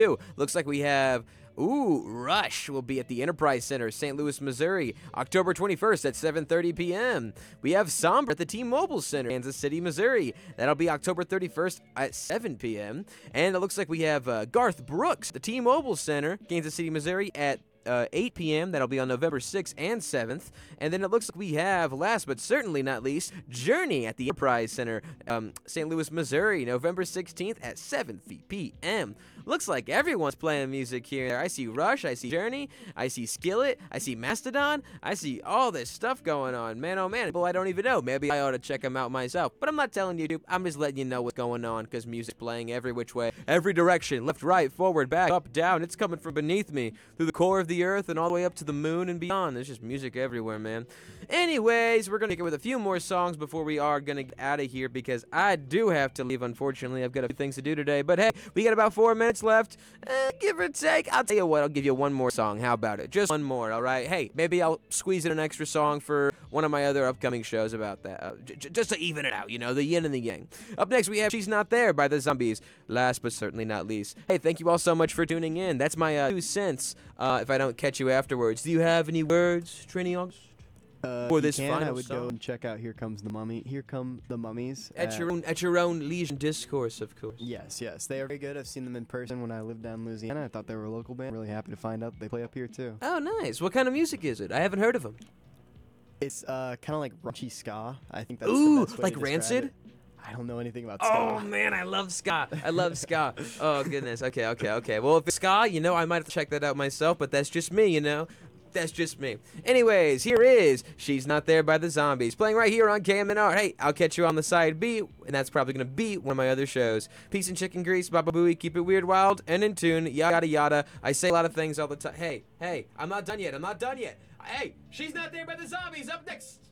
Looks like we have Rush will be at the Enterprise Center, St. Louis, Missouri, October 21st at 7:30 p.m. We have Somber at the T-Mobile Center, Kansas City, Missouri. That'll be October 31st at 7 p.m. And it looks like we have Garth Brooks at the T-Mobile Center, Kansas City, Missouri at 8 p.m. That'll be on November 6th and 7th. And then it looks like we have, last but certainly not least, Journey at the Enterprise Center, St. Louis, Missouri, November 16th at 7 p.m. Looks like everyone's playing music here. I see Rush, I see Journey, I see Skillet, I see Mastodon, I see all this stuff going on. Man, oh man, people I don't even know. Maybe I ought to check them out myself. But I'm not telling you, dude. I'm just letting you know what's going on because music's playing every which way, every direction, left, right, forward, back, up, down. It's coming from beneath me, through the core of the earth and all the way up to the moon and beyond. There's just music everywhere, man. Anyways, we're going to get with a few more songs before we are going to get out of here because I do have to leave, unfortunately. I've got a few things to do today. But hey, we got about 4 minutes left, give or take. I'll tell you what, I'll give you one more song. How about it? Just one more, all right? Hey, maybe I'll squeeze in an extra song for one of my other upcoming shows about that. Just to even it out, you know, the yin and the yang. Up next, we have She's Not There by the Zombies. Last but certainly not least. Hey, thank you all so much for tuning in. That's my 2 cents. If I don't catch you afterwards. Do you have any words, Trini August? For this final I would song? go and check out Here Comes the Mummy. Here Come the Mummies. At your own leisure discourse, of course. Yes, they are very good. I've seen them in person when I lived down in Louisiana. I thought they were a local band. Really happy to find out they play up here too. Oh, nice. What kind of music is it? I haven't heard of them. It's kind of like raunchy ska. I think that's Ooh, the best way like to describe Rancid? it. I don't know anything about ska. Oh man, I love ska. I love ska. Oh goodness. Okay. Well, if it's ska, you know, I might have to check that out myself, but that's just me, you know. That's just me. Anyways, here is She's Not There by the Zombies, playing right here on KMNR. Hey, I'll catch you on the side B, and that's probably going to be one of my other shows. Peace and chicken grease, Baba Booey, keep it weird, wild, and in tune, yada yada. I say a lot of things all the time. Hey, I'm not done yet. Hey, She's Not There by the Zombies, up next.